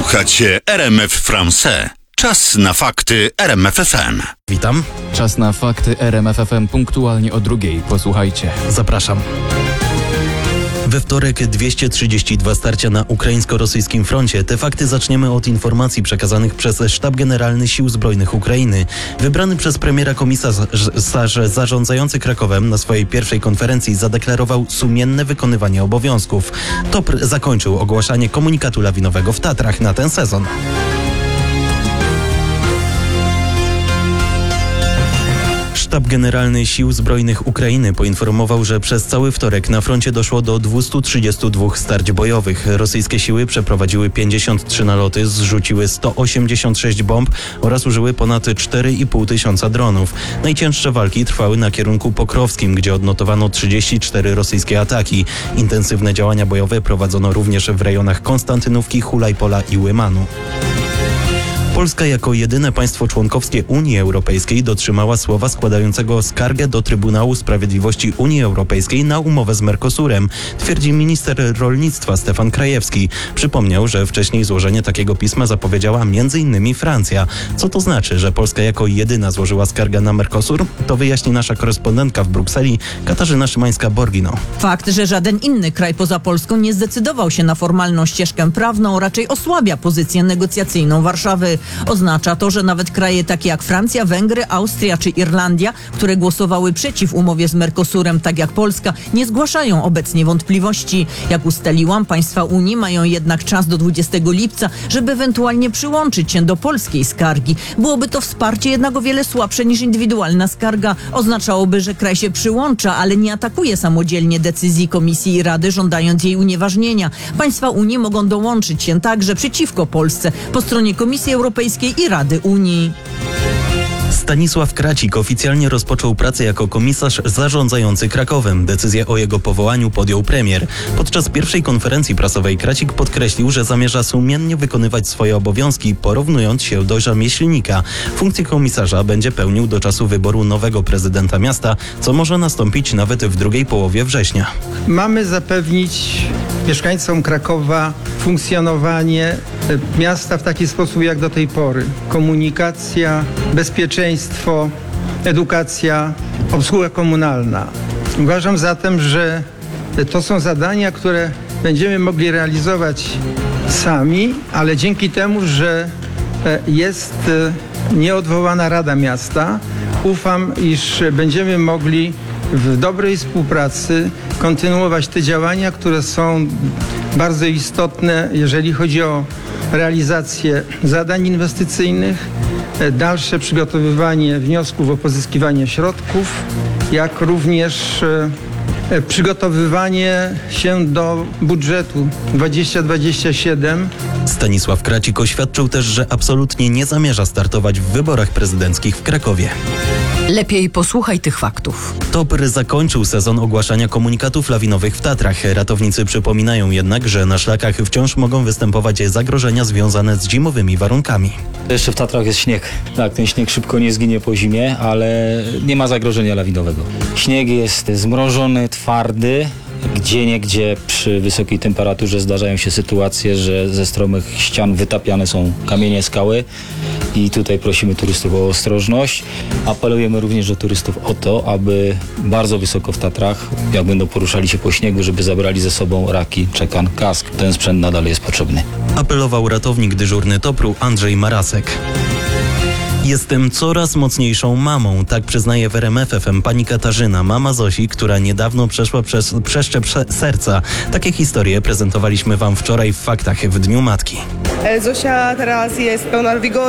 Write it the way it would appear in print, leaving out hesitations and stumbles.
Słuchacie RMF Français. Czas na fakty RMF FM. Witam. Czas na fakty RMF FM punktualnie o 2:00. Posłuchajcie. Zapraszam. We wtorek 232 starcia na ukraińsko-rosyjskim froncie. Te fakty zaczniemy od informacji przekazanych przez Sztab Generalny Sił Zbrojnych Ukrainy. Wybrany przez premiera komisarz zarządzający Krakowem na swojej pierwszej konferencji zadeklarował sumienne wykonywanie obowiązków. TOPR zakończył ogłaszanie komunikatu lawinowego w Tatrach na ten sezon. Sztab Generalny Sił Zbrojnych Ukrainy poinformował, że przez cały wtorek na froncie doszło do 232 starć bojowych. Rosyjskie siły przeprowadziły 53 naloty, zrzuciły 186 bomb oraz użyły ponad 4,5 tysiąca dronów. Najcięższe walki trwały na kierunku pokrowskim, gdzie odnotowano 34 rosyjskie ataki. Intensywne działania bojowe prowadzono również w rejonach Konstantynówki, Hulajpola i Łymanu. Polska jako jedyne państwo członkowskie Unii Europejskiej dotrzymała słowa składającego skargę do Trybunału Sprawiedliwości Unii Europejskiej na umowę z Mercosurem, twierdzi minister rolnictwa Stefan Krajewski. Przypomniał, że wcześniej złożenie takiego pisma zapowiedziała m.in. Francja. Co to znaczy, że Polska jako jedyna złożyła skargę na Mercosur? To wyjaśni nasza korespondentka w Brukseli, Katarzyna Szymańska-Borgino. Fakt, że żaden inny kraj poza Polską nie zdecydował się na formalną ścieżkę prawną, raczej osłabia pozycję negocjacyjną Warszawy. Oznacza to, że nawet kraje takie jak Francja, Węgry, Austria czy Irlandia, które głosowały przeciw umowie z Mercosurem, tak jak Polska, nie zgłaszają obecnie wątpliwości. Jak ustaliłam, państwa Unii mają jednak czas do 20 lipca, żeby ewentualnie przyłączyć się do polskiej skargi. Byłoby to wsparcie jednak o wiele słabsze niż indywidualna skarga. Oznaczałoby, że kraj się przyłącza, ale nie atakuje samodzielnie decyzji Komisji i Rady, żądając jej unieważnienia. Państwa Unii mogą dołączyć się także przeciwko Polsce po stronie Komisji Europejskiej i Rady Unii. Stanisław Kracik oficjalnie rozpoczął pracę jako komisarz zarządzający Krakowem. Decyzję o jego powołaniu podjął premier. Podczas pierwszej konferencji prasowej Kracik podkreślił, że zamierza sumiennie wykonywać swoje obowiązki, porównując się do rzemieślnika. Funkcję komisarza będzie pełnił do czasu wyboru nowego prezydenta miasta, co może nastąpić nawet w drugiej połowie września. Mamy zapewnić mieszkańcom Krakowa funkcjonowanie miasta w taki sposób jak do tej pory. Komunikacja, bezpieczeństwo, edukacja, obsługa komunalna. Uważam zatem, że to są zadania, które będziemy mogli realizować sami, ale dzięki temu, że jest nieodwołana Rada Miasta, ufam, iż będziemy mogli w dobrej współpracy kontynuować te działania, które są bardzo istotne, jeżeli chodzi o realizację zadań inwestycyjnych, dalsze przygotowywanie wniosków o pozyskiwanie środków, jak również przygotowywanie się do budżetu 2027. Stanisław Kracik oświadczył też, że absolutnie nie zamierza startować w wyborach prezydenckich w Krakowie. Lepiej posłuchaj tych faktów. TOPR zakończył sezon ogłaszania komunikatów lawinowych w Tatrach. Ratownicy przypominają jednak, że na szlakach wciąż mogą występować zagrożenia związane z zimowymi warunkami. Jeszcze w Tatrach jest śnieg. Tak, ten śnieg szybko nie zginie po zimie, ale nie ma zagrożenia lawinowego. Śnieg jest zmrożony, twardy. Gdzieniegdzie przy wysokiej temperaturze zdarzają się sytuacje, że ze stromych ścian wytapiane są kamienie, skały i tutaj prosimy turystów o ostrożność. Apelujemy również do turystów o to, aby bardzo wysoko w Tatrach, jak będą poruszali się po śniegu, żeby zabrali ze sobą raki, czekan, kask. Ten sprzęt nadal jest potrzebny. Apelował ratownik dyżurny TOPR-u Andrzej Marasek. Jestem coraz mocniejszą mamą, tak przyznaje w RMF FM pani Katarzyna, mama Zosi, która niedawno przeszła przez przeszczep serca. Takie historie prezentowaliśmy wam wczoraj w Faktach w Dniu Matki. Zosia teraz jest pełna wigoru.